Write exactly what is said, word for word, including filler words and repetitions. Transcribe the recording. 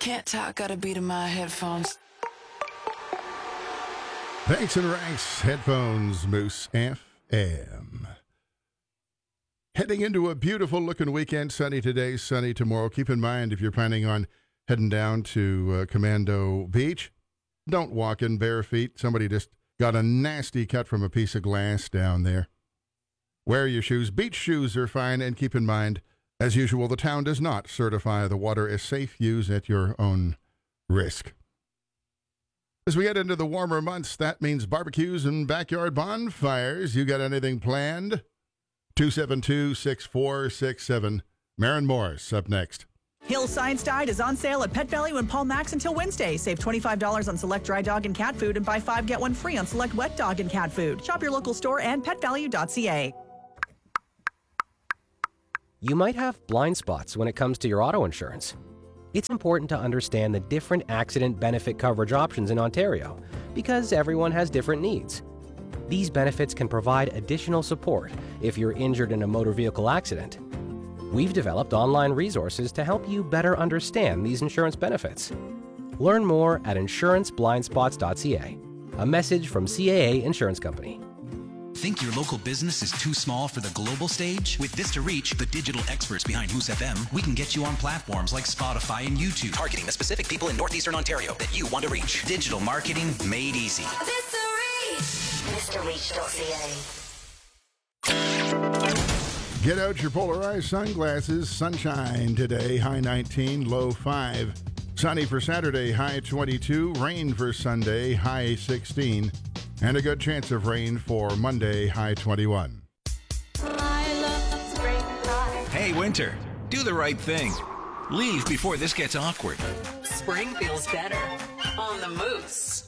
Can't talk, got a beat in my headphones. Thanks and Rice Headphones, Moose F M. Heading into a beautiful looking weekend, sunny today, sunny tomorrow. Keep in mind, if you're planning on heading down to uh, Commando Beach, don't walk in bare feet. Somebody just got a nasty cut from a piece of glass down there. Wear your shoes. Beach shoes are fine, and keep in mind, as usual, the town does not certify the water as safe. Use at your own risk. As we get into the warmer months, that means barbecues and backyard bonfires. You got anything planned? two seven two, six four six seven. Maren Morris up next. Hill Science Diet is on sale at Pet Value and Paul Max until Wednesday. Save twenty-five dollars on select dry dog and cat food and buy five, get one free on select wet dog and cat food. Shop your local store and pet value dot c a. You might have blind spots when it comes to your auto insurance. It's important to understand the different accident benefit coverage options in Ontario because everyone has different needs. These benefits can provide additional support if you're injured in a motor vehicle accident. We've developed online resources to help you better understand these insurance benefits. Learn more at insurance blind spots dot c a. A message from C A A Insurance Company. Think your local business is too small for the global stage? With Vista Reach, the digital experts behind Moose F M, we can get you on platforms like Spotify and YouTube, targeting the specific people in Northeastern Ontario that you want to reach. Digital marketing made easy. Vista Reach. Vista Reach dot c a. Get out your polarized sunglasses. Sunshine today, high nineteen, low five. Sunny for Saturday, high twenty-two. Rain for Sunday, high sixteen. And a good chance of rain for Monday, high twenty-one. I love springtime. Hey, winter, do the right thing. Leave before this gets awkward. Spring feels better on the Moose.